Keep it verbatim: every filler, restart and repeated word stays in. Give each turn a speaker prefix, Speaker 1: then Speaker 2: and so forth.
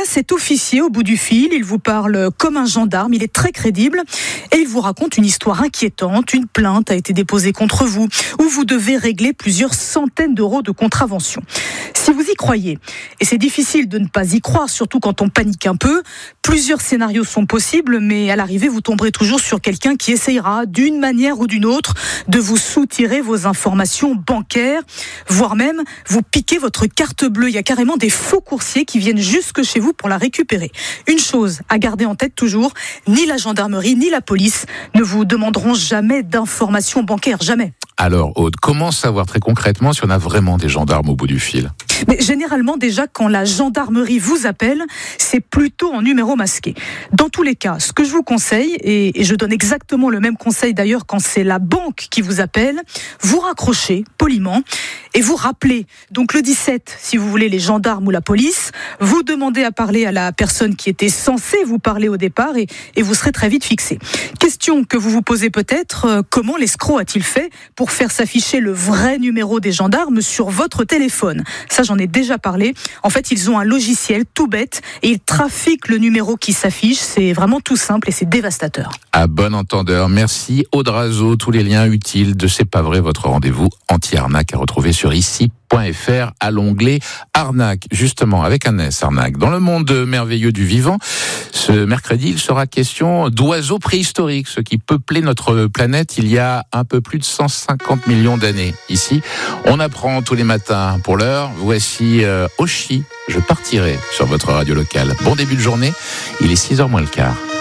Speaker 1: là cet officier au bout du fil, il vous parle comme un gendarme, il est très crédible et il vous raconte une histoire inquiétante. Une plainte a été déposée contre vous où vous devez régler plusieurs centaines d'euros de contravention. Si vous y croyez, et c'est difficile de ne pas y croire, surtout quand on panique un peu, plusieurs scénarios sont possibles, mais à l'arrivée, vous tomberez toujours sur quelqu'un qui essayera, d'une manière ou d'une autre, de vous soutirer vos informations bancaires, voire même vous piquer votre carte bleue. Il y a carrément des faux coursiers qui viennent jusque chez vous pour la récupérer. Une chose à garder en tête toujours, ni la gendarmerie ni la police ne vous demanderont jamais d'informations bancaires, jamais.
Speaker 2: Alors Aude, comment savoir très concrètement si on a vraiment des gendarmes au bout du fil ?
Speaker 1: Mais généralement, déjà, quand la gendarmerie vous appelle, c'est plutôt en numéro masqué. Dans tous les cas, ce que je vous conseille, et, et je donne exactement le même conseil d'ailleurs quand c'est la banque qui vous appelle, vous raccrochez poliment et vous rappelez. Donc le dix-sept, si vous voulez, les gendarmes ou la police, vous demandez à parler à la personne qui était censée vous parler au départ et, et vous serez très vite fixé. Question que vous vous posez peut-être, euh, comment l'escroc a-t-il fait pour faire s'afficher le vrai numéro des gendarmes sur votre téléphone ? Ça, j'en ai déjà parlé. En fait, ils ont un logiciel tout bête et ils trafiquent le numéro qui s'affiche. C'est vraiment tout simple et c'est dévastateur.
Speaker 2: À bon entendeur, merci Aude Razeau. Tous les liens utiles de C'est pas vrai, votre rendez-vous anti-arnaque à retrouver sur ici point f r à l'onglet arnaque, justement avec un S, arnaque. Dans le monde merveilleux du vivant, ce mercredi, il sera question d'oiseaux préhistoriques, ceux qui peuplaient notre planète il y a un peu plus de cent cinquante millions d'années. Ici, on apprend tous les matins. Pour l'heure, voici euh, Oshi, je partirai sur votre radio locale. Bon début de journée, il est six heures moins le quart.